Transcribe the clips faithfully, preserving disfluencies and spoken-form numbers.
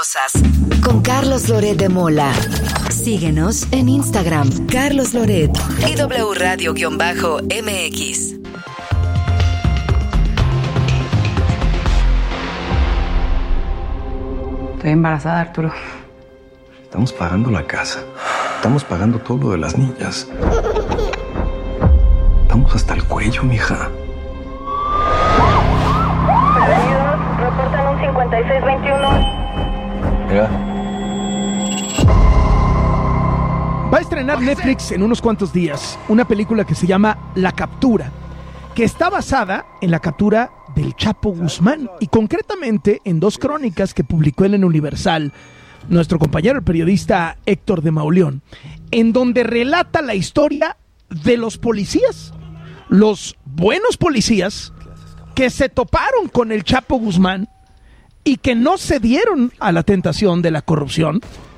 cosas. Con Carlos Loret de Mola. Síguenos en Instagram, Carlos Loret y W Radio-M X. Estoy embarazada, Arturo. Estamos pagando la casa. Estamos pagando todo lo de las niñas. Estamos hasta el cuello, mija. Reportan un cincuenta y seis veintiuno. Mira. Va a estrenar Netflix en unos cuantos días una película que se llama La Captura, que está basada en la captura del Chapo Guzmán y concretamente en dos crónicas que publicó en el Universal nuestro compañero el periodista Héctor de Mauleón, en donde relata la historia de los policías, los buenos policías que se toparon con el Chapo Guzmán y que no cedieron a la tentación de la corrupción,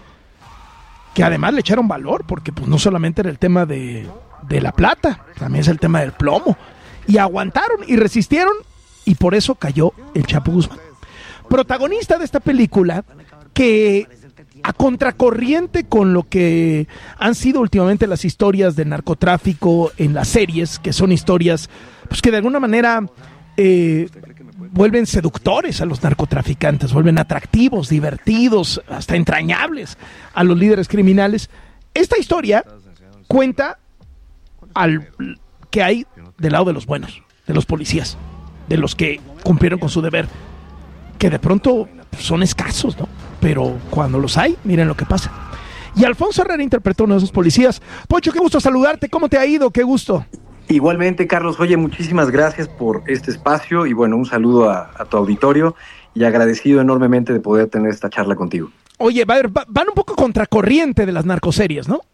que además le echaron valor, porque pues no solamente era el tema de, de la plata, también es el tema del plomo, y aguantaron y resistieron, y por eso cayó el Chapo Guzmán. Protagonista de esta película, que a contracorriente con lo que han sido últimamente las historias de narcotráfico en las series, que son historias pues que de alguna manera eh, vuelven seductores a los narcotraficantes, vuelven atractivos, divertidos, hasta entrañables a los líderes criminales. Esta historia cuenta al que hay del lado de los buenos, de los policías, de los que cumplieron con su deber, que de pronto son escasos, ¿no? Pero cuando los hay, miren lo que pasa. Y Alfonso Herrera interpretó uno de esos policías. Poncho, qué gusto saludarte, ¿cómo te ha ido? Qué gusto. Igualmente, Carlos, oye, muchísimas gracias por este espacio y bueno, un saludo a, a tu auditorio y agradecido enormemente de poder tener esta charla contigo. Oye, va, va, van un poco contracorriente de las narcoseries, ¿no?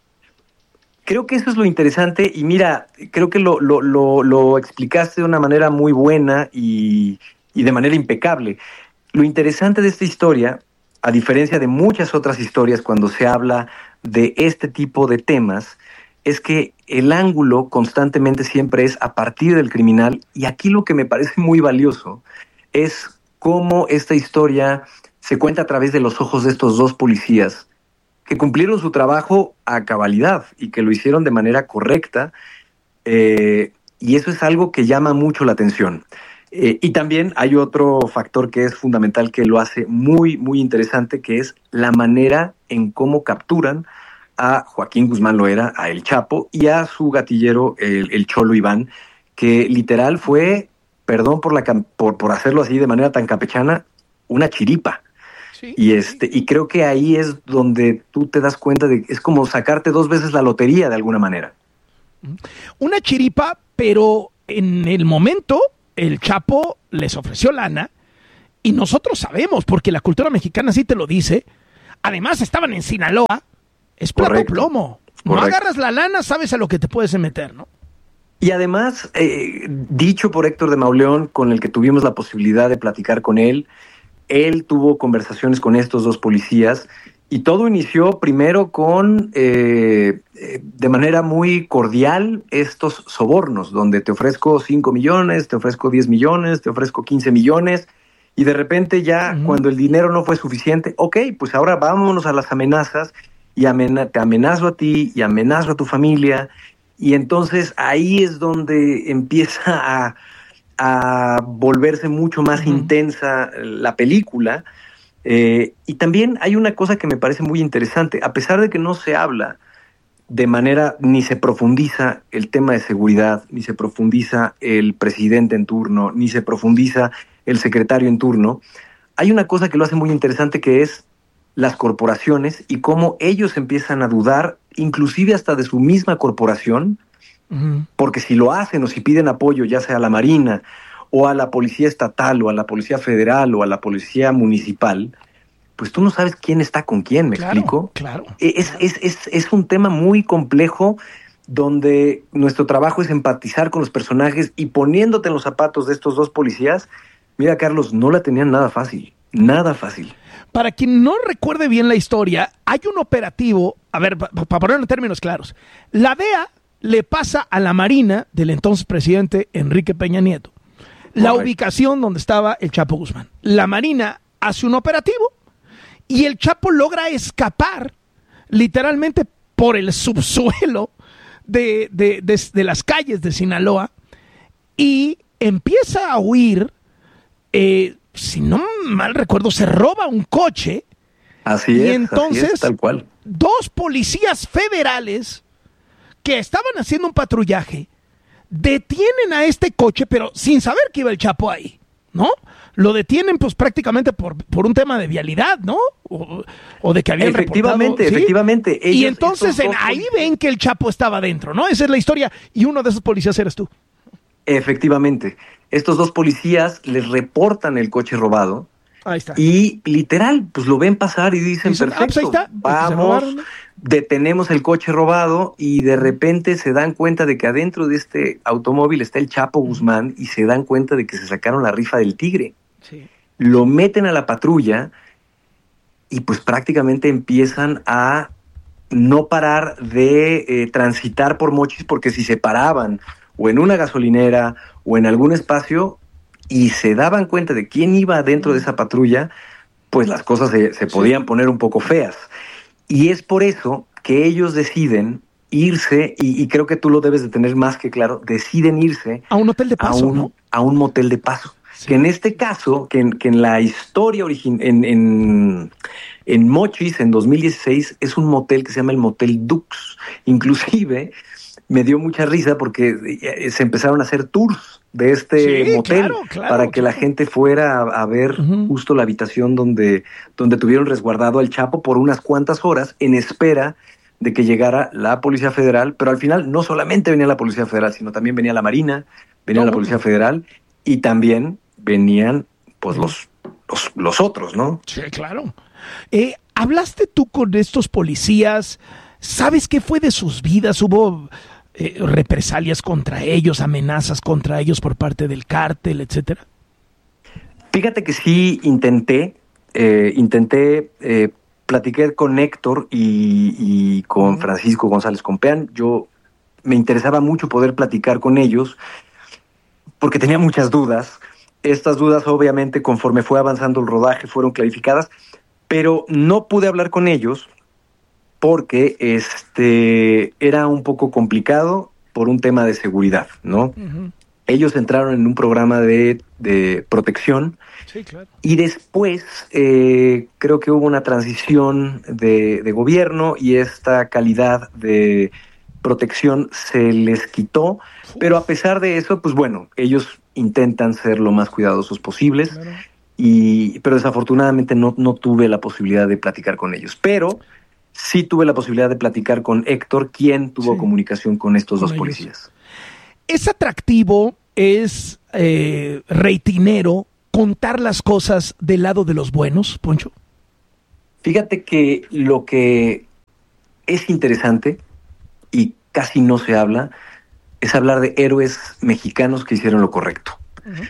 Creo que eso es lo interesante y mira, creo que lo, lo, lo, lo explicaste de una manera muy buena y, y de manera impecable. Lo interesante de esta historia, a diferencia de muchas otras historias cuando se habla de este tipo de temas, es que el ángulo constantemente siempre es a partir del criminal, y aquí lo que me parece muy valioso es cómo esta historia se cuenta a través de los ojos de estos dos policías que cumplieron su trabajo a cabalidad y que lo hicieron de manera correcta, eh, y eso es algo que llama mucho la atención. Eh, y también hay otro factor que es fundamental que lo hace muy, muy interesante, que es la manera en cómo capturan a Joaquín Guzmán Loera, a El Chapo, y a su gatillero, el, el Cholo Iván, que literal fue, perdón por, la, por, por hacerlo así de manera tan campechana, una chiripa. Sí, y, este, sí. y creo que ahí es donde tú te das cuenta de que es como sacarte dos veces la lotería de alguna manera. Una chiripa, pero en el momento el Chapo les ofreció lana y nosotros sabemos, porque la cultura mexicana sí te lo dice, además estaban en Sinaloa, es plato Correcto. plomo. No Correcto. agarras la lana, sabes a lo que te puedes meter, ¿no? Y además, eh, dicho por Héctor de Mauleón, con el que tuvimos la posibilidad de platicar con él, él tuvo conversaciones con estos dos policías y todo inició primero con, eh, eh, de manera muy cordial, estos sobornos, donde te ofrezco cinco millones, te ofrezco diez millones, te ofrezco quince millones, y de repente ya, uh-huh. cuando el dinero no fue suficiente, ok, pues ahora vámonos a las amenazas, y amena- te amenazo a ti, y amenazo a tu familia, y entonces ahí es donde empieza a, a volverse mucho más uh-huh. intensa la película. Eh, y también hay una cosa que me parece muy interesante, a pesar de que no se habla de manera, ni se profundiza el tema de seguridad, ni se profundiza el presidente en turno, ni se profundiza el secretario en turno, hay una cosa que lo hace muy interesante, que es las corporaciones y cómo ellos empiezan a dudar, inclusive hasta de su misma corporación, uh-huh. porque si lo hacen o si piden apoyo, ya sea a la Marina o a la Policía Estatal o a la Policía Federal o a la Policía Municipal, pues tú no sabes quién está con quién, ¿me claro, explico? Claro. Es, claro. Es, es, es un tema muy complejo donde nuestro trabajo es empatizar con los personajes y poniéndote en los zapatos de estos dos policías. Mira, Carlos, no la tenían nada fácil, nada fácil. Para quien no recuerde bien la historia, hay un operativo, a ver, para pa ponerlo en términos claros, la D E A le pasa a la Marina del entonces presidente Enrique Peña Nieto la Correcto. ubicación donde estaba el Chapo Guzmán. La Marina hace un operativo y el Chapo logra escapar literalmente por el subsuelo de, de, de, de las calles de Sinaloa y empieza a huir, eh, si no mal recuerdo, se roba un coche. Así y es, entonces, así es, tal cual. Dos policías federales que estaban haciendo un patrullaje detienen a este coche, pero sin saber que iba el Chapo ahí, ¿no? Lo detienen pues prácticamente por, por un tema de vialidad, ¿no? O, o de que habían efectivamente, reportado, ¿sí? efectivamente. Ellos, y entonces en, ahí policías... ven que el Chapo estaba dentro, ¿no? Esa es la historia. Y uno de esos policías eres tú. Efectivamente. Estos dos policías les reportan el coche robado. Ahí está. Y literal, pues lo ven pasar y dicen, dicen perfecto, ah, pues ahí está. vamos, detenemos el coche robado y de repente se dan cuenta de que adentro de este automóvil está el Chapo Guzmán y se dan cuenta de que se sacaron la rifa del tigre. Sí. Lo meten a la patrulla y pues prácticamente empiezan a no parar de eh, transitar por Mochis, porque si se paraban o en una gasolinera o en algún espacio y se daban cuenta de quién iba dentro de esa patrulla, pues las cosas se, se podían poner un poco feas. Y es por eso que ellos deciden irse, y, y creo que tú lo debes de tener más que claro, deciden irse a un hotel de paso, a un, ¿no? a un motel de paso. Sí. Que en este caso, que en, que en la historia original, en, en, en Mochis, en dos mil dieciséis, es un motel que se llama el Motel Dux. Inclusive me dio mucha risa porque se empezaron a hacer tours de este sí, motel claro, claro, para que claro. la gente fuera a, a ver uh-huh. justo la habitación donde, donde tuvieron resguardado al Chapo por unas cuantas horas en espera de que llegara la Policía Federal, pero al final no solamente venía la Policía Federal, sino también venía la Marina, venía no, la Policía Federal y también venían pues los, los, los otros, ¿no? Sí, claro. Eh, ¿Hablaste tú con estos policías? ¿Sabes qué fue de sus vidas? ¿Hubo eh, represalias contra ellos, amenazas contra ellos por parte del cártel, etcétera? Fíjate que sí intenté, eh, intenté, eh, platiqué con Héctor y, y con Francisco González Compeán. Yo me interesaba mucho poder platicar con ellos porque tenía muchas dudas. Estas dudas, obviamente, conforme fue avanzando el rodaje, fueron clarificadas, pero no pude hablar con ellos porque este era un poco complicado por un tema de seguridad, ¿no? Uh-huh. Ellos entraron en un programa de, de protección. Sí, claro. Y después eh, creo que hubo una transición de, de gobierno y esta calidad de protección se les quitó, Uf. pero a pesar de eso, pues bueno, ellos intentan ser lo más cuidadosos posibles, claro. y pero desafortunadamente no, no tuve la posibilidad de platicar con ellos, pero sí tuve la posibilidad de platicar con Héctor, quien tuvo sí. comunicación con estos con dos ellos. policías. ¿Es atractivo, es eh, reitinero contar las cosas del lado de los buenos, Poncho? Fíjate que lo que es interesante y casi no se habla es hablar de héroes mexicanos que hicieron lo correcto. Uh-huh.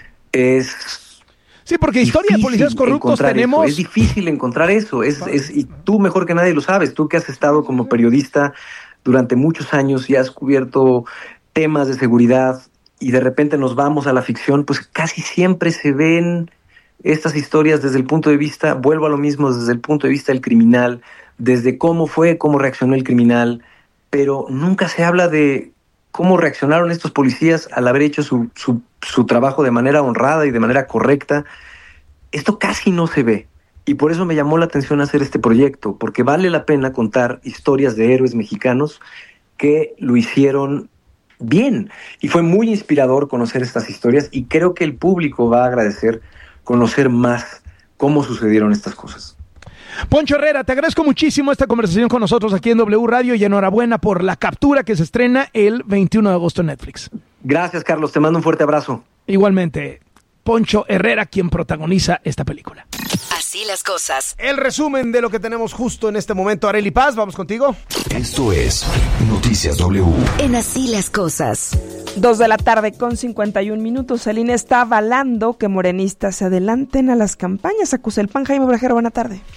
Es sí, porque historia de policías corruptos tenemos. Eso. Es difícil encontrar eso. Es, es, y tú mejor que nadie lo sabes. Tú que has estado como periodista durante muchos años y has cubierto temas de seguridad y de repente nos vamos a la ficción, pues casi siempre se ven estas historias desde el punto de vista, vuelvo a lo mismo, desde el punto de vista del criminal, desde cómo fue, cómo reaccionó el criminal, pero nunca se habla de cómo reaccionaron estos policías al haber hecho su, su, su trabajo de manera honrada y de manera correcta. Esto casi no se ve, y por eso me llamó la atención hacer este proyecto, porque vale la pena contar historias de héroes mexicanos que lo hicieron bien, y fue muy inspirador conocer estas historias, y creo que el público va a agradecer conocer más cómo sucedieron estas cosas. Poncho Herrera, te agradezco muchísimo esta conversación con nosotros aquí en W Radio y enhorabuena por La Captura, que se estrena el veintiuno de agosto en Netflix. Gracias, Carlos, te mando un fuerte abrazo. Igualmente, Poncho Herrera, quien protagoniza esta película. Así las cosas. El resumen de lo que tenemos justo en este momento. Arely Paz, vamos contigo. Esto es Noticias W. En Así las cosas. Dos de la tarde con cincuenta y un minutos. El I N E está avalando que morenistas se adelanten a las campañas. Acusa el P A N. Jaime Brajero, buena tarde.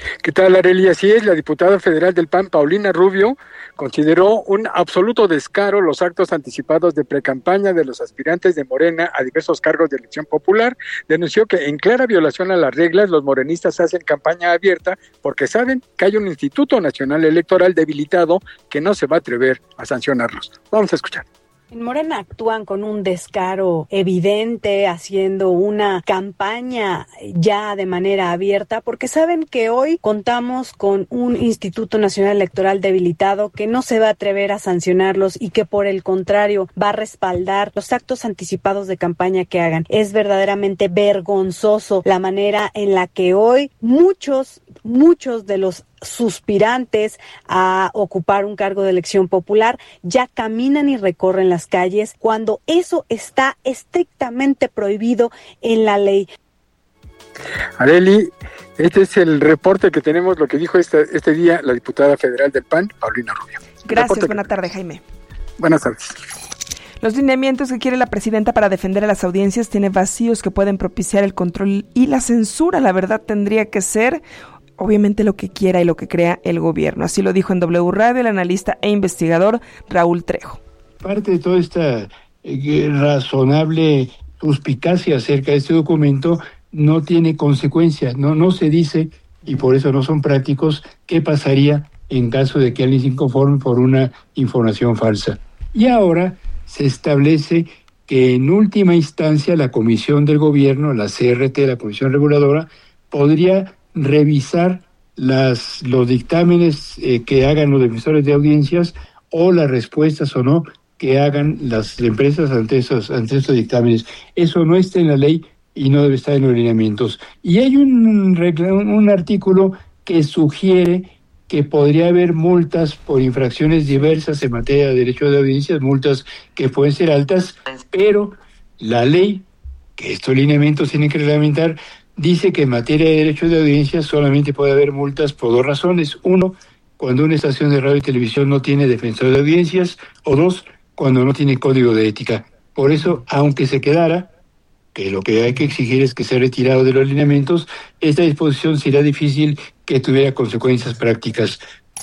¿Qué tal, Arely? Así es, la diputada federal del P A N, Paulina Rubio, consideró un absoluto descaro los actos anticipados de precampaña de los aspirantes de Morena a diversos cargos de elección popular. Denunció que en clara violación a las reglas los morenistas hacen campaña abierta porque saben que hay un Instituto Nacional Electoral debilitado que no se va a atrever a sancionarlos. Vamos a escuchar. En Morena actúan con un descaro evidente, haciendo una campaña ya de manera abierta, porque saben que hoy contamos con un Instituto Nacional Electoral debilitado que no se va a atrever a sancionarlos y que por el contrario va a respaldar los actos anticipados de campaña que hagan. Es verdaderamente vergonzoso la manera en la que hoy muchos, muchos de los suspirantes a ocupar un cargo de elección popular ya caminan y recorren las calles cuando eso está estrictamente prohibido en la ley. Arely, este es el reporte que tenemos, lo que dijo este, este día la diputada federal del P A N, Paulina Rubio. Gracias, buena tarde, Jaime. Buenas tardes. Los lineamientos que quiere la presidenta para defender a las audiencias tienen vacíos que pueden propiciar el control y la censura. La verdad tendría que ser obviamente lo que quiera y lo que crea el gobierno. Así lo dijo en W Radio el analista e investigador Raúl Trejo. Parte de toda esta eh, razonable suspicacia acerca de este documento no tiene consecuencias, no, no se dice, y por eso no son prácticos, qué pasaría en caso de que alguien se inconforme por una información falsa. Y ahora se establece que en última instancia la Comisión del Gobierno, la C R T, la Comisión Reguladora, podría revisar las, los dictámenes eh, que hagan los defensores de audiencias o las respuestas o no que hagan las empresas ante esos, ante estos dictámenes. Eso no está en la ley y no debe estar en los lineamientos. Y hay un, un artículo que sugiere que podría haber multas por infracciones diversas en materia de derecho de audiencias, multas que pueden ser altas, pero la ley, que estos lineamientos tienen que reglamentar, dice que en materia de derechos de audiencia solamente puede haber multas por dos razones. Uno, cuando una estación de radio y televisión no tiene defensor de audiencias, o dos, cuando no tiene código de ética. Por eso, aunque se quedara, que lo que hay que exigir es que sea retirado de los lineamientos, esta disposición será difícil que tuviera consecuencias prácticas.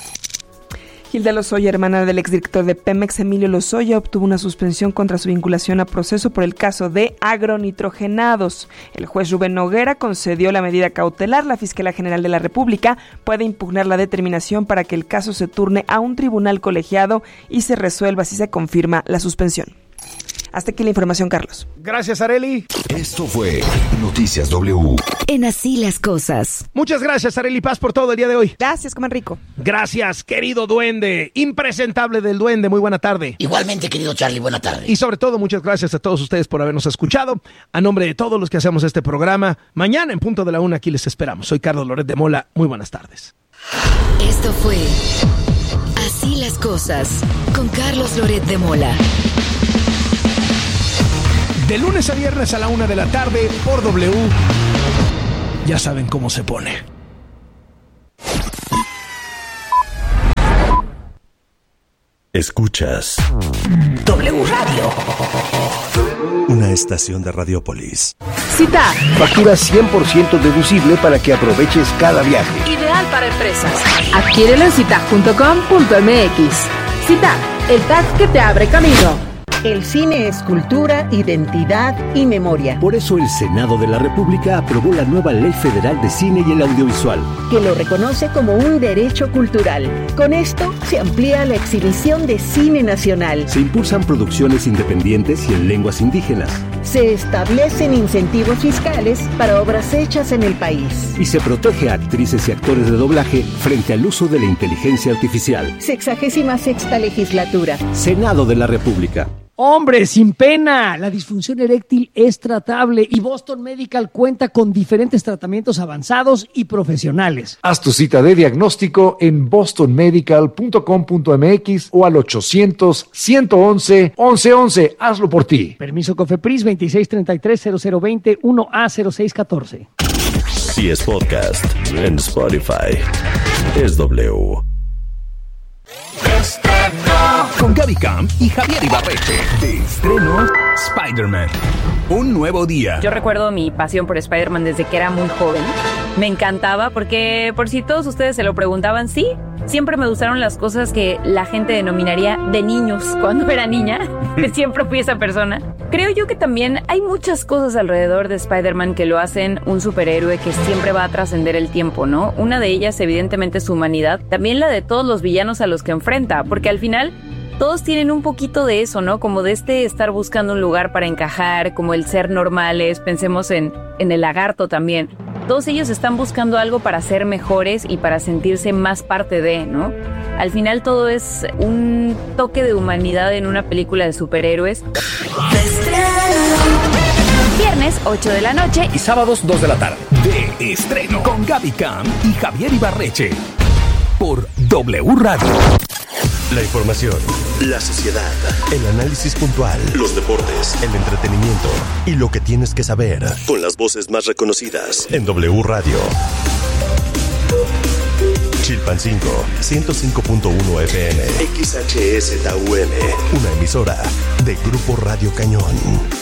Hilda Lozoya, hermana del exdirector de Pemex, Emilio Lozoya, obtuvo una suspensión contra su vinculación a proceso por el caso de agronitrogenados. El juez Rubén Noguera concedió la medida cautelar. La Fiscalía General de la República puede impugnar la determinación para que el caso se turne a un tribunal colegiado y se resuelva si se confirma la suspensión. Hasta aquí la información, Carlos. Gracias, Arely. Esto fue Noticias W. En Así las Cosas. Muchas gracias, Arely Paz, por todo el día de hoy. Gracias, coman rico. Gracias, querido duende, impresentable del duende, muy buena tarde. Igualmente, querido Charlie, buena tarde. Y sobre todo, muchas gracias a todos ustedes por habernos escuchado. A nombre de todos los que hacemos este programa, mañana en punto de la una aquí les esperamos. Soy Carlos Loret de Mola, muy buenas tardes. Esto fue Así las Cosas, con Carlos Loret de Mola. De lunes a viernes a la una de la tarde por W. Ya saben cómo se pone. Escuchas W Radio, una estación de Radiopolis. Cita. Factura cien por ciento deducible para que aproveches cada viaje. Ideal para empresas. Adquiérelo en cita punto com punto m x. Cita, el tag que te abre camino. El cine es cultura, identidad y memoria. Por eso el Senado de la República aprobó la nueva Ley Federal de Cine y el Audiovisual, que lo reconoce como un derecho cultural. Con esto se amplía la exhibición de cine nacional. Se impulsan producciones independientes y en lenguas indígenas. Se establecen incentivos fiscales para obras hechas en el país. Y se protege a actrices y actores de doblaje frente al uso de la inteligencia artificial. Sexagésima sexta legislatura. Senado de la República. Hombre, sin pena, la disfunción eréctil es tratable y Boston Medical cuenta con diferentes tratamientos avanzados y profesionales. Haz tu cita de diagnóstico en boston medical punto com punto m x o al ochocientos, ciento once, once once. Hazlo por ti. Permiso COFEPRIS veintiséis treinta y tres, cero cero veinte, uno A cero seis catorce. Si es podcast en Spotify, es W. Con con Gaby Camp y Javier Ibarreche. De estreno, Spider-Man. Un nuevo día. Yo recuerdo mi pasión por Spider-Man desde que era muy joven. Me encantaba porque, por si todos ustedes se lo preguntaban, sí, siempre me gustaron las cosas que la gente denominaría de niños cuando era niña, que siempre fui esa persona. Creo yo que también hay muchas cosas alrededor de Spider-Man que lo hacen un superhéroe que siempre va a trascender el tiempo, ¿no? Una de ellas, evidentemente, es su humanidad. También la de todos los villanos a los que enfrenta, porque al final todos tienen un poquito de eso, ¿no? Como de este estar buscando un lugar para encajar, como el ser normales. Pensemos en, en el lagarto también. Todos ellos están buscando algo para ser mejores y para sentirse más parte de, ¿no? Al final todo es un toque de humanidad en una película de superhéroes. Viernes, ocho de la noche. Y sábados, dos de la tarde. De estreno con Gaby Camp y Javier Ibarreche. Por W Radio. La información, la sociedad, el análisis puntual, los deportes, el entretenimiento y lo que tienes que saber con las voces más reconocidas en W Radio. Chilpancingo, ciento cinco punto uno F M, X H S T U M, una emisora de Grupo Radio Cañón.